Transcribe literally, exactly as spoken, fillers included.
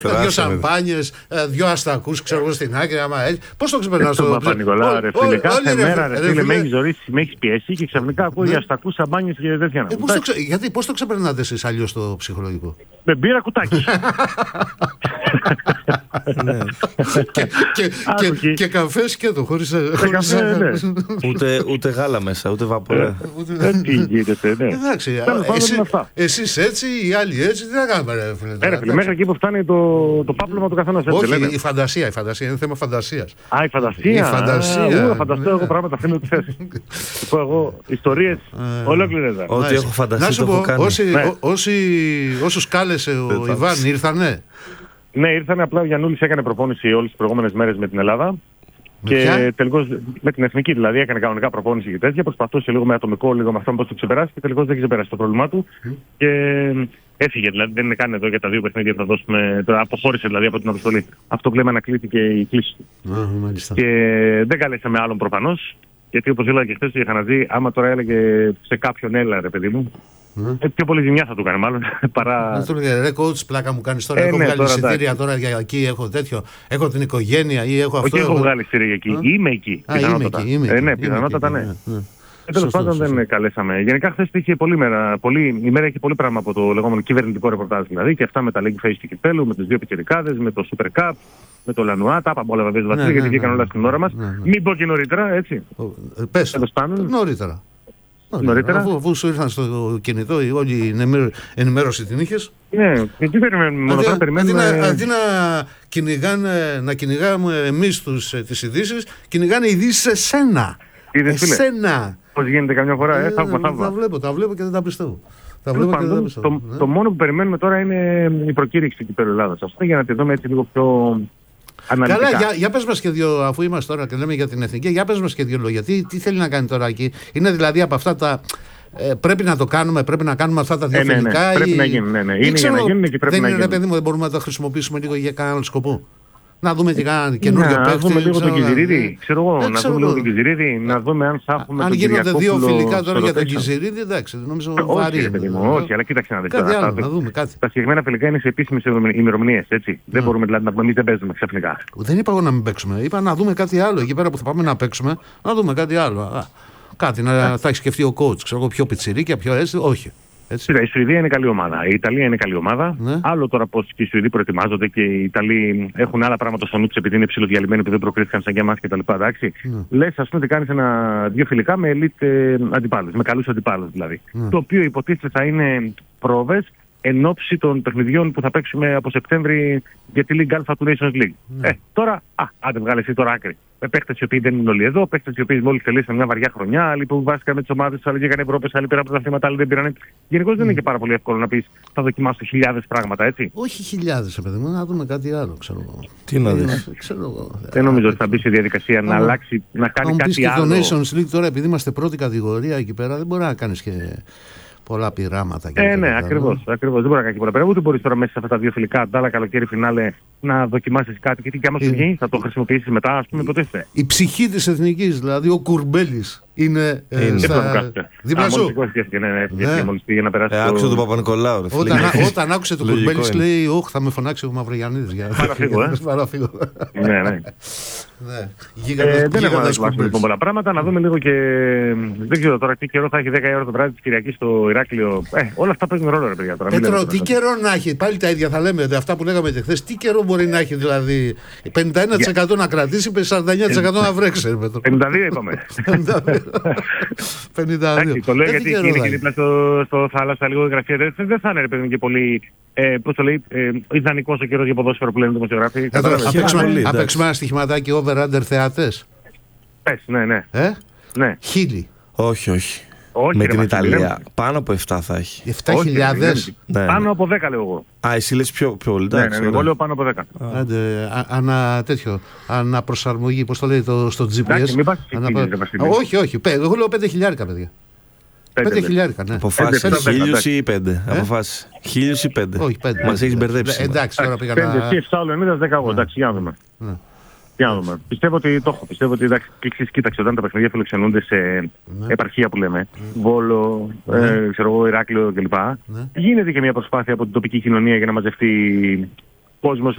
Δύο σαμπάνιες, δύο αστακούς, ξέρω εγώ στην άκρη. Πώς το ξεπερνάς το Παπα-Νικολάου, ρε φίλε. Κάθε μέρα, ρε φίλε, με έχεις ζωρίσει, με έχεις πιέσει και ξαφνικά ακούω για αστακούς, σαμπάνιες και τέτοια. Γιατί, πώς το ξεπερνάτε εσείς αλλιώς το ψυχολογικό? Με μπύρα κουτάκι. Και καφέ σκέτο, χωρίς ούτε γάλα μέσα, ούτε βαπορέ. Τι γίνεται, ναι. Εντάξει, εσείς έτσι, οι άλλοι έτσι, τι θα κάνουμε, ρε φίλε. Μέχρι εκεί που φτάνει το πάπλωμα του καθένας. Όχι, η φαντασία, η φαντασία, είναι θέμα φαντασίας. Α, η φαντασία. Η φαντασία. Θα φανταστώ εγώ πράγματα, αφήνω τη θέση. Σου πω εγώ ιστορίες ολόκληρες. Ό,τι έχω φανταστεί το έχω κάνει. Όσους κάλεσε ο Ιβάν ήρθανε. Ναι, ήρθανε, απλά ο Γιαννούλης έκανε προπόνηση όλες τις προηγούμενες μέρες με την Ελλάδα. Και τελικώς με την εθνική δηλαδή έκανε κανονικά προπόνηση και τέτοια. Προσπαθούσε λίγο με ατομικό, λίγο με αυτό πώς το ξεπεράσει και τελικώς δεν ξεπεράσει το πρόβλημά του. Και έφυγε, δηλαδή δεν είναι καν εδώ για τα δύο παιχνίδια που θα δώσουμε. Αποχώρησε δηλαδή από την αποστολή. Αυτό που λέμε ανακλήθηκε η κλήση του. Και δεν καλέσαμε άλλον προφανώς. Γιατί όπως έλεγα και χθες, είχα να δει, άμα τώρα έλεγε σε κάποιον έλα, ρε παιδί μου, mm. ε, πιο πολύ ζημιά θα του κάνει, μάλλον. Παρά... Δεν του έλεγε, ρε coach, πλάκα μου κάνεις τώρα. Ε, έχω ναι, βγάλει εισιτήρια τώρα για εκεί, έχω τέτοιο. Έχω την οικογένεια ή έχω αυτό. Όχι, έχω βγάλει εισιτήρια για εκεί. Είμαι εκεί. Α, είμαι εκεί. Είμαι ε, ναι, πιθανότατα ναι. Τέλος πάντων δεν καλέσαμε. Γενικά χθες είχε πολλή μέρα. Πολύ, η μέρα έχει πολύ πράγμα από το λεγόμενο κυβερνητικό ρεπορτάζ δηλαδή. Και αυτά με τα League Face του Κυπέλου, με τους δύο πιτσιρικάδες, με το Super Cup, με το Λανουά. Τα είπαμε όλα βέβαια βασίλεια γιατί βγήκαν όλα στην ώρα μας. Μην πω και νωρίτερα, έτσι. Πες νωρίτερα. Νωρίτερα. Αφού, αφού σου ήρθαν στο κινητό όλη η ενημέρωση την είχες. Ναι, γιατί περιμένουμε. Αντί, περιμένουμε... αντί, να, αντί να, κυνηγάνε, να κυνηγάμε εμείς τους, τις ειδήσεις, κυνηγάνε ειδήσεις σε σένα. Εσένα. Πώς γίνεται καμιά φορά, ε, θαύμα, θαύμα. Τα βλέπω, τα βλέπω και δεν τα πιστεύω. Τα βλέπω και δεν τα πιστεύω. Το, ναι. το μόνο που περιμένουμε τώρα είναι η προκήρυξη του Κυπέλλου Ελλάδας. Αυτό για να τη δούμε έτσι λίγο πιο αναλυτικά. Καλά, για, για πες μας και δύο, αφού είμαστε τώρα και λέμε για την εθνική, για πες μας και δύο λόγια. Τι, τι θέλει να κάνει τώρα εκεί? Είναι δηλαδή από αυτά τα... Ε, πρέπει να το κάνουμε, πρέπει να κάνουμε αυτά τα δύο ε, ναι, φιλικά. Ναι, ή... πρέπει να γίνουν. Ναι, ναι. Είναι για να γίνουν και πρέπει δεν να είναι, γίνουν. Παιδί μου, δεν μπορούμε να τα χρησιμοποιήσουμε λίγο για κανένα άλλο σκοπό. Να δούμε τι κάνει καινούργιο παίκτη. Να δούμε λίγο τον Κιζιρίδη. Ξέρω εγώ, να δούμε λίγο τον Κιζιρίδη, να δούμε αν θα έχουμε. Αν γίνονται δύο φιλικά τώρα για τον Κιζιρίδη, εντάξει, νομίζω βαρύ. Όχι, αλλά κοίταξε να δει. Κάτι άλλο, να δούμε κάτι. Τα συγκεκριμένα φιλικά είναι σε επίσημες ημερομηνίες, έτσι. Δεν μπορούμε δηλαδή να πούμε εμείς δεν παίζουμε ξαφνικά. Δεν είπα εγώ να μην παίξουμε. Είπα να δούμε κάτι άλλο. Εκεί πέρα που θα πάμε να παίξουμε, να δούμε κάτι άλλο. Κάτι να θα έχει σκεφτεί ο coach, ξέρω εγώ, πιο πιτσιρίκια, πιο έτσι. Όχι. Έτσι. Η Σουηδία είναι καλή ομάδα. Η Ιταλία είναι καλή ομάδα. Ναι. Άλλο τώρα πως και οι Σουηδοί προετοιμάζονται και οι Ιταλοί έχουν άλλα πράγματα στο νου τους επειδή είναι ψιλοδιαλυμένοι, επειδή δεν προκρίθηκαν σαν και εμάς κτλ. Ναι. Λες, ας πούμε, ότι κάνεις ένα, δύο φιλικά με elite ε, αντιπάλους, με καλούς αντιπάλους δηλαδή. Ναι. Το οποίο υποτίθεται θα είναι πρόβες εν ώψη των παιχνιδιών που θα παίξουμε από Σεπτέμβρη για τη League Alpha του Nations League. Ναι. Ε, τώρα, α, άντε βγάλε εσύ τώρα άκρη. Με παίχτες οι οποίοι δεν είναι όλοι εδώ, παίχτες οι οποίοι μόλις τελείωσαν μια βαριά χρονιά, άλλοι που βάστηκαν με τις ομάδες τους, άλλοι βγήκαν Ευρώπες, άλλοι πήραν πρωταθλήματα, άλλοι δεν πήραν. Γενικώς mm. δεν είναι και πάρα πολύ εύκολο να πεις θα δοκιμάσω χιλιάδες πράγματα, έτσι. Όχι χιλιάδες, παιδί μου, να δούμε κάτι άλλο, ξέρω εγώ. Τι να δεις. Δεν νομίζω ότι θα μπει σε διαδικασία να αλλάξει, να κάνει κάτι άλλο. Αν πεις και το Nations League τώρα, επειδή είμαστε πρώτη κατηγορία εκεί πέρα, δεν μπορεί να κάνεις και πολλά πειράματα. Ε, ναι, ακριβώς. Ακριβώς. Δεν μπορεί να κάνει πολλά πειράματα. Ούτε μπορείς τώρα μέσα σε αυτά τα δύο φιλικά, αντάλλα καλοκαίρι φινάλε, να δοκιμάσεις κάτι. Γιατί και άμα σου βγει, θα το χρησιμοποιήσεις μετά, ας πούμε, ποτέ. Η ψυχή της εθνικής, δηλαδή ο Κουρμπέλης, είναι δίπλα σου. Άκουσε τον Παπα-Νικολάου. Όταν άκουσε τον Κουρμπέλης, λέει, όχι, θα με φωνάξει ο Μαυρογιαννίδης. Παραφύγω. Ναι, ναι. Δεν έχουμε να δοκιμάσουμε λοιπόν πολλά πράγματα. Να δούμε λίγο και. Δεν ξέρω τώρα τι καιρό θα έχει δέκα η ώρα το βράδυ της Κυριακής στο Ηράκλειο. Όλα αυτά παίζουν ρόλο, ρε παιδιά. Πέτρο, τι καιρό να έχει, πάλι τα ίδια θα λέμε. Αυτά που λέγαμε και χθες. Τι καιρό μπορεί να έχει, δηλαδή. πενήντα ένα τοις εκατό να κρατήσει, σαράντα εννέα τοις εκατό να βρέξει. πενήντα δύο είπαμε. πενήντα δύο. Το λέω γιατί είναι και δίπλα στο θάλασσα λίγο γραφεία. Δεν θα είναι, ρε παιδί, και πολύ. Πώς το λέει, ιδανικός ο καιρός για ποδόσφαιρο που λένε δημοσιογράφοι. Θα παίξουμε ένα στοιχηματάκι over-under θεατές. Πες, ναι, ναι. Ε? Χίλιοι. Όχι, όχι. Όχι, με την Ιταλία. Λέμε. Πάνω από επτά θα έχει. επτά χιλιάδες. Ναι. Πάνω από δέκα λέω εγώ. Α, εσύ λες πιο, πιο πολύ. Ναι, ναι, ναι, εγώ λέω πάνω από δέκα. Άντε, ανα τέτοιο, αναπροσαρμογή, πώς το λέει το, στο τζι πι ες. Εντάξει, μην πας Αναπα... Όχι, όχι, εγώ λέω πέντε χιλιάρικα, παιδιά. Πέντε χιλιάρικα, ναι. Αποφάσεις χίλιους ή πέντε. Αποφάσεις χίλιους ή πέντε. Όχι, πέντε. Μας έχεις μπερδέψει. Εντάξει, τώρα πήγα να... Πέντε, εσύ, εφτά, όλο ενενήντα, δέκα εγώ. Εντάξει, για να δούμε. Πιστεύω ότι το έχω. Πιστεύω ότι εντάξει, κοίταξε όταν τα παιχνίδια φιλοξενούνται σε ναι. επαρχία που λέμε, mm. Βόλο, mm. ε, ξέρω εγώ, Ηράκλειο κλπ. Mm. Γίνεται και μια προσπάθεια από την τοπική κοινωνία για να μαζευτεί κόσμος.